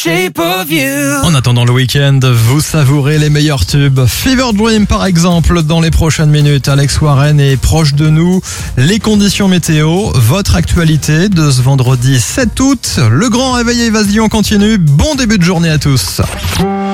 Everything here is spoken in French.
shape of you. En attendant le week-end, vous savourez les meilleurs tubes. Fever Dream par exemple, dans les prochaines minutes. Alex Warren est proche de nous. Les conditions météo, votre actualité de ce vendredi 7 août. Le grand réveil évasion continue. Bon début de journée à tous.